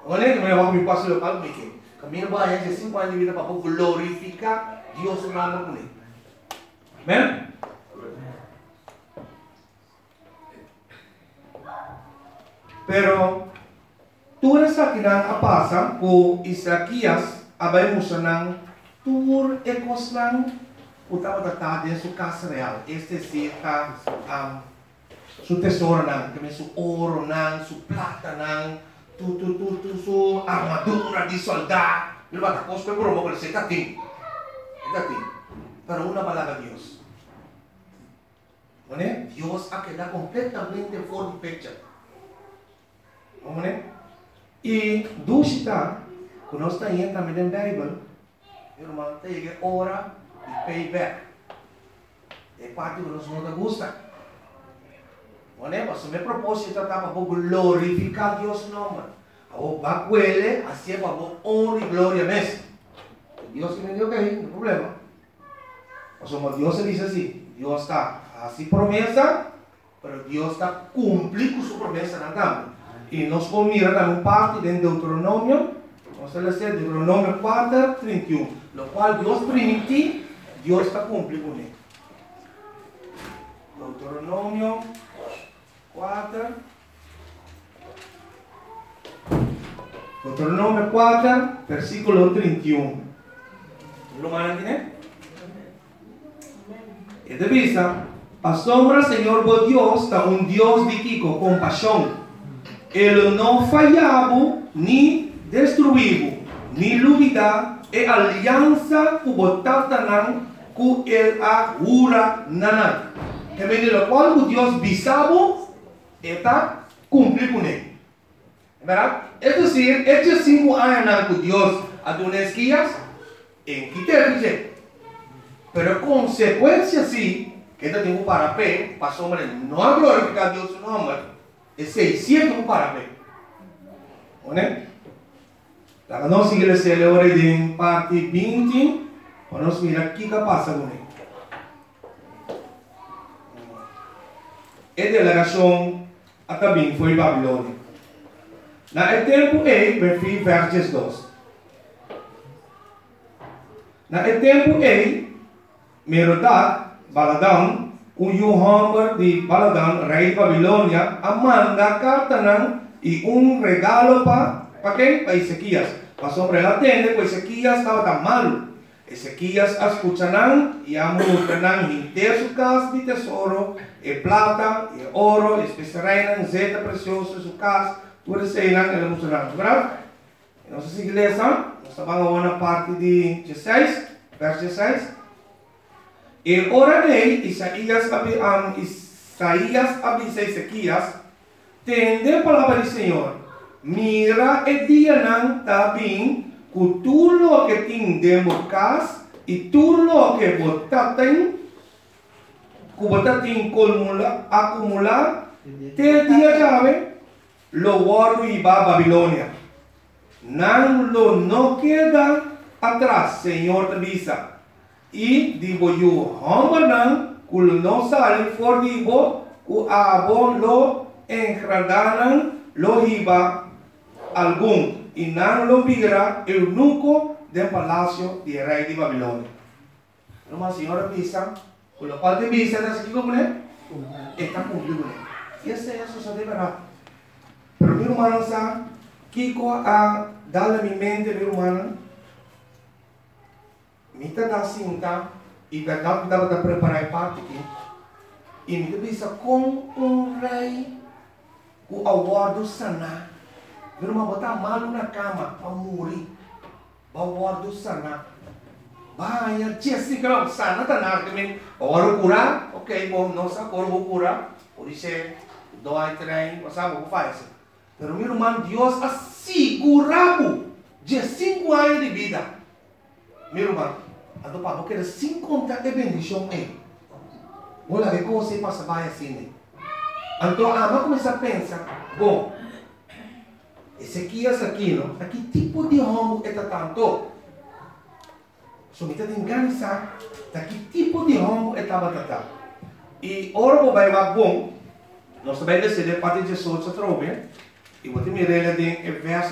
Olha, que eu vou passar o local, porque caminho vai de 5 anos de vida para glorificar Deus no nome dele. Amém? Pero tudo isso que não passa com Isaías, abrimos não tudo é coisa o estava tratado em sua casa real. Este sim está su tesouro não, também su ouro não, su plata não, su armadura de soldado. Ele vai estar coisa por uma coisa, está tem, para uma palavra de Deus. Né? Deus aqui dá completamente fora de picture. Vamos né? E dúvida, quando nós estamos também na Bíblia, irmão, tem que orar e payback. É parte que nós não gosta. Mas o meu propósito é para glorificar Deus no nome. O bacuele, assim é para honra e glória mesmo. Deus que me deu que aí, não tem problema. Mas Deus diz assim, Deus está assim promessa, mas Deus está cumprindo sua promessa na cama. E nós vamos mirar também parte de Deuteronômio, vamos ler Deuteronômio 4, 31, no qual Deus permite, Deus está cumprindo com ele. Deuteronômio 4, Deuteronômio 4, versículo 31. Lo mandan, né? E de vista, a sombra, Senhor, vos Deus, está Deus de que com compaixão. Ele não falhava, nem destruiu, nem dúvida, e aliança que botata não, que ele agura não. Que vem do qual o Deus bisavo, está cumprindo com ele. É verdade? É dizer, estes 5 anos que Deus a Esquias, em que tem dizer. Pero consequência sim, que ele tem que parar pé, para a sombra não glorificar Deus no nome. É 600 para bem. Né? Então, nós igreja agora em parte 20, nós mirar o que passa com ele. A delegação também foi Babilônia. Na tempo versos 2. Na tempo Merodach, Baladão, o Hammer de Baladan, rei de Babilônia, manda carta e regalo para quem? Para Ezequias. Passou para ela atender, porque Ezequias estava tão mal. Ezequias escuta e mostra inteiro sua casa de tesouro, e plata, e ouro, especiarias, zeta preciosa, sua casa, tudo isso ele mostra. Verdade? Nossa igreja, nós estamos na parte de 16, verso 16. E ora Isaías avisa Ezequias, tende a palavra do Senhor, mira e dia não está bem, com tudo que tem dentro da casa, e tudo que você tem acumular, te dia chave, lo guardo e va a Babilônia. Não queda atrás, Senhor te avisa. E digo eu, hambanan, kul não sale for digo, ku abo lo engradanan lo hiba algum, e não lo vira eunuco del palácio de rei de Babilônia. Uma senhora visa, com o qual te visa, está aqui como é? Está cumprido. E essa é a sua verdade. Pero meu irmão, sabe, Kiko a dar a minha mente, meu irmão, Mita da cinta e verdade dava da preparar parte aqui. E me bisa com rei o aguardo sana. Viram uma botar malo na cama para morrer. O aguardo sana. Vai, tia assim que não sana tá nada também. Agora curar, ok, bom, nossa, agora vou curar. Por isso dói trem, sabe o que faz? Pero meu irmão, Deus assegurava de 5 anos de vida. Meu irmão, então, para porque sem contar de bendição é. Olha, ver como você passa bem assim. Então, vamos começar a pensar, bom, Ezequias aqui, não? Aqui tipo de homem é tanto? So, me está enganando, que tipo de homem é tanto? E ora, vai mais bom, nós também decidimos parte de Jesus, e vou te mirar em verso